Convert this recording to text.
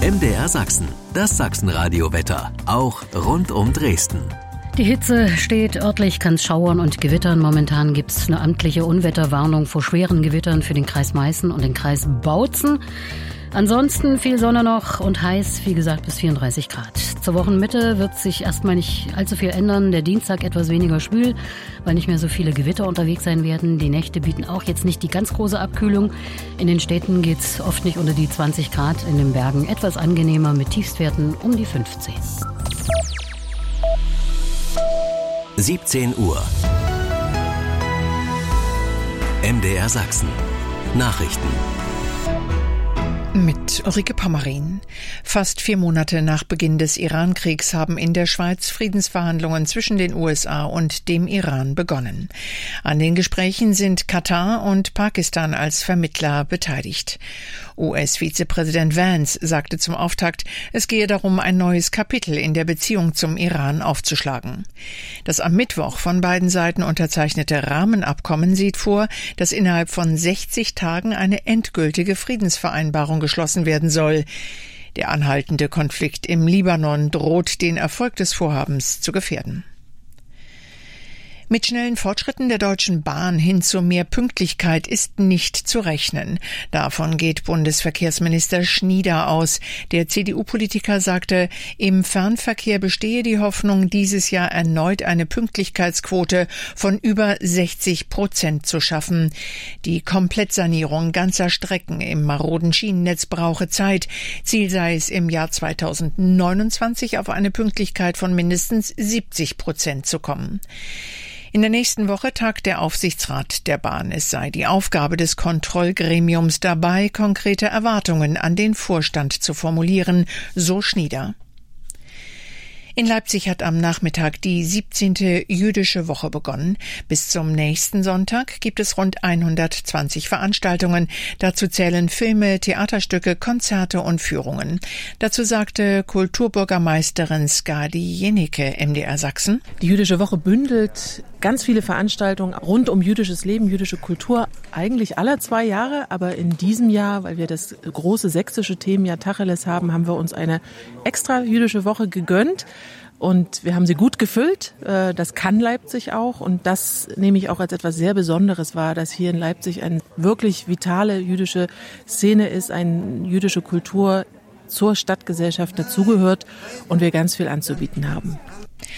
MDR Sachsen, das Sachsenradio-Wetter, auch rund um Dresden. Die Hitze steht, örtlich kann es schauern und gewittern. Momentan gibt es eine amtliche Unwetterwarnung vor schweren Gewittern für den Kreis Meißen und den Kreis Bautzen. Ansonsten viel Sonne noch und heiß, wie gesagt, bis 34 Grad. Zur Wochenmitte wird sich erstmal nicht allzu viel ändern. Der Dienstag etwas weniger schwül, weil nicht mehr so viele Gewitter unterwegs sein werden. Die Nächte bieten auch jetzt nicht die ganz große Abkühlung. In den Städten geht es oft nicht unter die 20 Grad, in den Bergen etwas angenehmer mit Tiefstwerten um die 15. 17 Uhr. MDR Sachsen. Nachrichten. Mit Ulrike Pommerin. Fast 4 Monate nach Beginn des Iran-Kriegs haben in der Schweiz Friedensverhandlungen zwischen den USA und dem Iran begonnen. An den Gesprächen sind Katar und Pakistan als Vermittler beteiligt. US-Vizepräsident Vance sagte zum Auftakt, es gehe darum, ein neues Kapitel in der Beziehung zum Iran aufzuschlagen. Das am Mittwoch von beiden Seiten unterzeichnete Rahmenabkommen sieht vor, dass innerhalb von 60 Tagen eine endgültige Friedensvereinbarung geschlossen werden soll. Der anhaltende Konflikt im Libanon droht den Erfolg des Vorhabens zu gefährden. Mit schnellen Fortschritten der Deutschen Bahn hin zu mehr Pünktlichkeit ist nicht zu rechnen. Davon geht Bundesverkehrsminister Schnieder aus. Der CDU-Politiker sagte, im Fernverkehr bestehe die Hoffnung, dieses Jahr erneut eine Pünktlichkeitsquote von über 60% zu schaffen. Die Komplettsanierung ganzer Strecken im maroden Schienennetz brauche Zeit. Ziel sei es, im Jahr 2029 auf eine Pünktlichkeit von mindestens 70% zu kommen. In der nächsten Woche tagt der Aufsichtsrat der Bahn. Es sei die Aufgabe des Kontrollgremiums dabei, konkrete Erwartungen an den Vorstand zu formulieren, so Schnieder. In Leipzig hat am Nachmittag die 17. jüdische Woche begonnen. Bis zum nächsten Sonntag gibt es rund 120 Veranstaltungen. Dazu zählen Filme, Theaterstücke, Konzerte und Führungen. Dazu sagte Kulturbürgermeisterin Skadi Jenicke, MDR Sachsen. Die jüdische Woche bündelt ganz viele Veranstaltungen rund um jüdisches Leben, jüdische Kultur, eigentlich alle 2 Jahre. Aber in diesem Jahr, weil wir das große sächsische Themenjahr Tacheles haben, haben wir uns eine extra jüdische Woche gegönnt. Und wir haben sie gut gefüllt. Das kann Leipzig auch. Und das nehme ich auch als etwas sehr Besonderes wahr, dass hier in Leipzig eine wirklich vitale jüdische Szene ist, eine jüdische Kultur zur Stadtgesellschaft dazugehört und wir ganz viel anzubieten haben.